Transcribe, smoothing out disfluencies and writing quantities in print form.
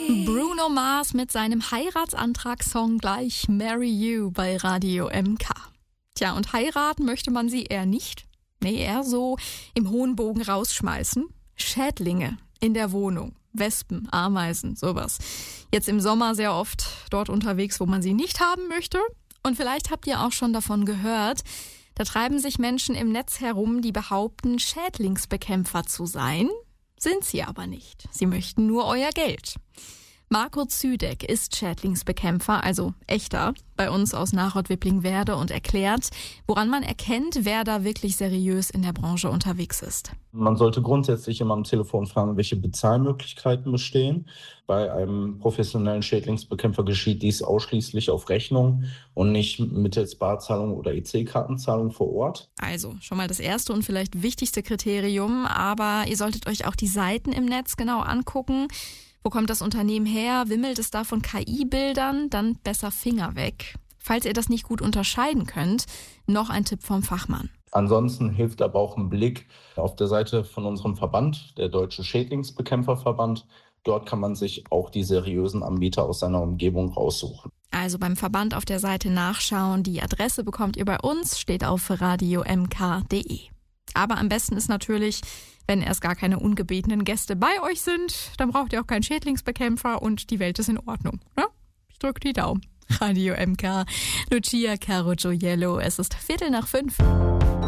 Bruno Mars mit seinem Heiratsantragssong gleich Marry You bei Radio MK. Tja, und heiraten möchte man sie eher nicht. Nee, eher so im hohen Bogen rausschmeißen. Schädlinge in der Wohnung, Wespen, Ameisen, sowas. Jetzt im Sommer sehr oft dort unterwegs, wo man sie nicht haben möchte. Und vielleicht habt ihr auch schon davon gehört, da treiben sich Menschen im Netz herum, die behaupten, Schädlingsbekämpfer zu sein. Sind sie aber nicht. Sie möchten nur euer Geld. Marco Züdeck ist Schädlingsbekämpfer, also echter, bei uns aus Nachod-Wippling-Werde und erklärt, woran man erkennt, wer da wirklich seriös in der Branche unterwegs ist. Man sollte grundsätzlich immer am Telefon fragen, welche Bezahlmöglichkeiten bestehen. Bei einem professionellen Schädlingsbekämpfer geschieht dies ausschließlich auf Rechnung und nicht mittels Barzahlung oder EC-Kartenzahlung vor Ort. Also schon mal das erste und vielleicht wichtigste Kriterium, aber ihr solltet euch auch die Seiten im Netz genau angucken. Wo kommt das Unternehmen her? Wimmelt es da von KI-Bildern? Dann besser Finger weg. Falls ihr das nicht gut unterscheiden könnt, noch ein Tipp vom Fachmann. Ansonsten hilft aber auch ein Blick auf der Seite von unserem Verband, der Deutsche Schädlingsbekämpferverband. Dort kann man sich auch die seriösen Anbieter aus seiner Umgebung raussuchen. Also beim Verband auf der Seite nachschauen. Die Adresse bekommt ihr bei uns, steht auf radiomk.de. Aber am besten ist natürlich, wenn erst gar keine ungebetenen Gäste bei euch sind, dann braucht ihr auch keinen Schädlingsbekämpfer und die Welt ist in Ordnung. Ja? Ich drücke die Daumen. Radio MK, Lucia Caro Gioiello, es ist 4:45.